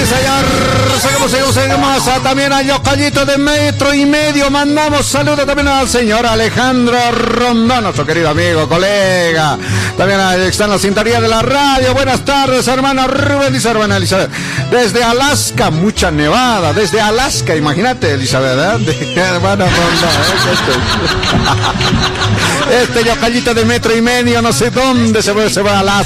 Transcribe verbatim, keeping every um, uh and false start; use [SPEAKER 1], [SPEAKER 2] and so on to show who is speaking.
[SPEAKER 1] señor. Seguimos, seguimos, seguimos. A, también a Yocallito de metro y medio. Mandamos saludos también al señor Alejandro Rondón, nuestro querido amigo, colega. También está en la sintonía de la radio. Buenas tardes, hermano Rubén, dice hermana Elizabeth. Desde Alaska, mucha nevada. Desde Alaska, imagínate, Elizabeth, ¿eh? De, hermano Rondón, ¿eh? Este, este Yocallito de metro y medio, no sé dónde se fue, se va a Alaska.